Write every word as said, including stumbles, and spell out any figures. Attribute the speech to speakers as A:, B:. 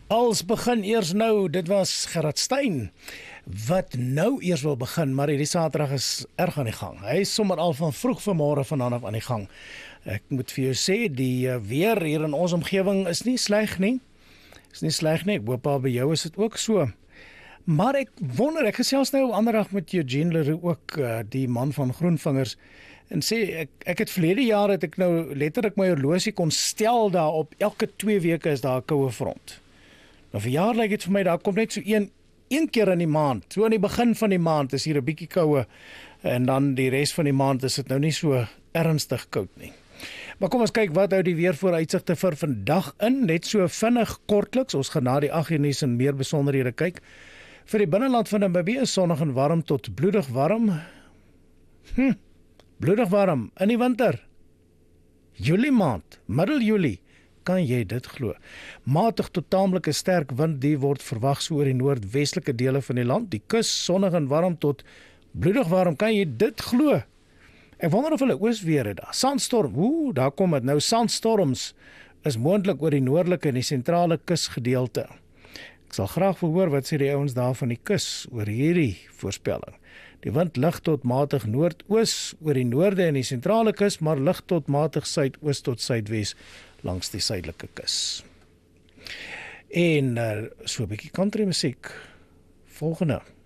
A: Als begin eers nou, dit was Gerard Stein, wat nou eers wil begin, maar hierdie Saterdag is erg aan die gang. Hy is sommer al van vroeg vanmôre vanaf af aan die gang. Ek moet vir jou sê, die weer hier in ons omgewing is nie sleg nie. Is nie sleg nie, ek hoop al by jou is dit ook so. Maar ek wonder, ek gesels nou ander dag met Eugene Leroux ook, die man van Groenvingers, en sê, ek, ek het verlede jaar het ek nou letterlik my horlosie kon stel daar op elke twee weke is daar 'n koue front. Nou vir jaar lyk dit vir my, daar kom net so een, een keer in die maand, so aan die begin van die maand is hier 'n bietjie koue, en dan die res van die maand is dit nou nie so ernstig koud nie. Maar kom ons kyk wat hou die weervooruitsigte vir vandag in, net so vinnig kortliks, ons gaan na die agt uur nuus en meer besonderhede kyk. Vir die binneland van Namibië is sonnig en warm tot bloedig warm. Hm, bloedig warm in die winter. Julie maand, middel Julie. Kan jy dit glo? Matig tot taamlike sterk wind, die word verwag so oor die noordwestelike dele van die land. Die kus sonnig en warm tot bloedig warm. Kan jy dit glo? Ek wonder of hulle oosweer het daar. Sandstorm, ooh, daar kom dit nou. Sandstorms is moontlik oor die noordelike en die sentrale kusgedeelte. Ek sal graag wil hoor wat sê die ouens daar van die kus oor hierdie voorspelling. Die wind lig tot matig noordoos oor die noorde en die sentrale kus, maar lig tot matig suidoos tot suidwes langs die suidelike kus. En uh, so 'n bietjie country musiek. Volgende.